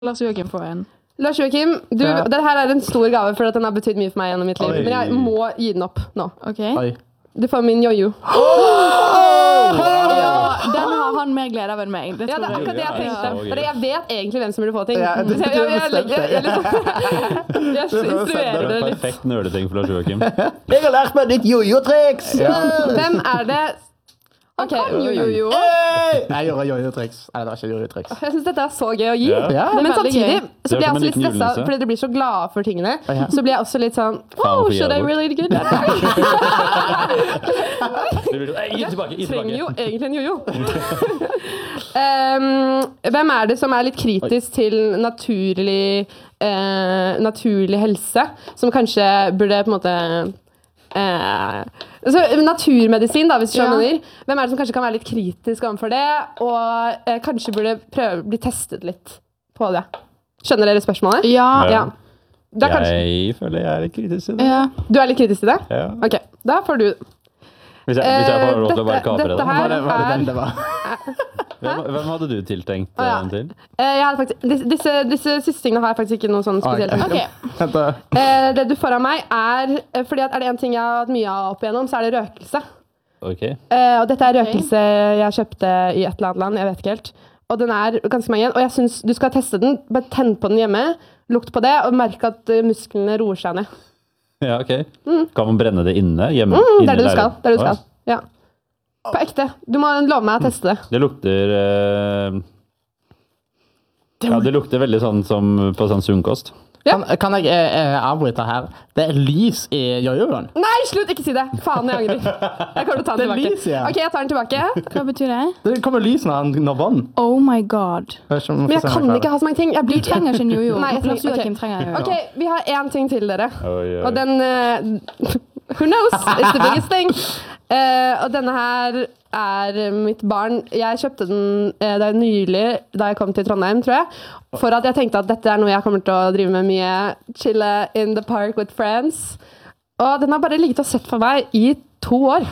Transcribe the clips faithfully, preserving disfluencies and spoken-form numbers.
Lars Joakim får en. Lars Joakim, du, ja. det her er en stor gave for at den har betydd mye for meg gjennom mitt liv. Oi. Men jeg må gi den opp nå. Ok. Oi. Du får min jojo. Oh! Oh! Ja, den har han mer glede av enn meg. Det ja, det er akkurat det jeg tenkte. Ja. Jeg vet egentlig hvem som burde få ting. Ja, det, det, jeg, jeg, jeg, jeg, jeg, jeg, jeg instruerer det litt. Det er perfekt nøleting for Lars Joakim. Jeg har lært meg ditt jojo-triks! Ja. Hvem er det? Ok, jojo. Hey! Jeg gjør jojo-triks. Nei, det var ikke jojo-triks. Jeg synes dette er så gøy å gi. Ja. Men samtidig så blir jeg også litt stressa, stresset, fordi dere blir så glade for tingene. Ja. Så blir jeg også litt sånn, wow, should I really do that? Jeg trenger jo egentlig en jojo. um, hvem er det som er litt kritisk til naturlig, uh, naturlig helse, som kanskje burde på en måte... Uh, altså, naturmedisin da, hvis du skjønner. Ja. Hvem er det som kanskje kan være litt kritisk overfor det, og uh, kanskje burde prøve bli testet litt på det. Skjønner dere spørsmålet? Ja. ja. ja. Kanskje... Jeg føler jeg er litt kritisk til det. Ja. Du er litt kritisk til det? Ja. Ok, da får du... Hvis jeg, hvis jeg får lov til å bare kapre det. Dette her var det, var det den det var? hvem, hvem hadde du tiltenkt ah, ja. til? Jeg hadde faktisk, disse, disse, disse siste tingene har jeg faktisk ikke noe sånn spesielt. Okay. Okay. Det du får av meg er, fordi at er det en ting jeg har hatt mye av opp igjennom, så er det røkelse. Okay. Og dette er røkelse jeg kjøpte i et eller annet land, jeg vet ikke helt. Og den er ganske mange igjen, og jeg synes du skal teste den, bare tenn på den hjemme, lukt på det, og merke at musklene roer seg ned. Ja, ok. Mm. Kan man brenne det inne? Hjemme? Mm, inne det er det du skal. Det er det du skal. Oh, ja. På ekte. Du må love meg å teste det. Det lukter... Uh, ja, det lukter veldig sånn som på sånn sunnkost. Ja. Kan, kan jeg eh, avbryte her? Det er lys i jojoen. Nei, slutt! Ikke si det. Faen, jeg angrer. Jeg kommer til å ta den tilbake. Lys, ja. Ok, jeg tar den tilbake. Hva betyr det? Det kommer lys når han når vann. Oh my god. Men jeg kan ikke ha så mange ting. Jeg blir... Du trenger ikke en jojo. Nei, jeg Lars Joakim okay. trenger en jojo. Ok, vi har en ting til dere. Oi, oi. Og den... Uh, who knows? It's the biggest thing. Uh, og denne her er mitt barn. Jeg kjøpte den uh, da jeg nylig, da jeg kom til Trondheim, tror jeg. For at jeg tenkte at dette er noe jeg kommer til å drive med mye. Chille in the park with friends. Og den har bare ligget og sett for meg i to år.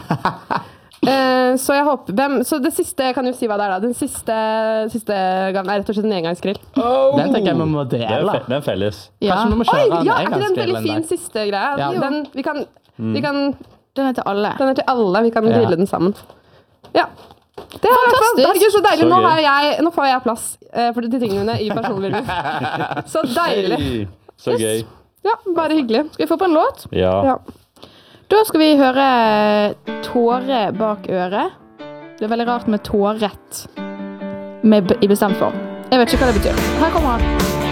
uh, så jeg håper... Hvem, så det siste, jeg kan jo si hva det er da. Den siste, siste gangen er rett og slett en engangsgrill. Oh! Den tenker jeg vi må dele. Det er, fe det er felles. Ja. Kanskje vi må kjøre Oi, en ja, er ikke det en veldig fin der? siste greie? Ja. Den, vi kan... Mm. Vi kan Den er til alle. Den er til alle. Vi kan grille ja. den sammen. Ja. Det er fantastisk. Herregud, så deilig. Så nå, gøy. jeg, nå får jeg plass uh, for de tingene mine i personbildet. Så deilig. Hey, så yes. gøy. Ja, bare hyggelig. Skal vi få på en låt? Ja. Ja. Da skal vi høre tåre bak øret. Det er veldig rart med tårett med, i bestemt form. Jeg vet ikke hva det betyr. Her kommer han.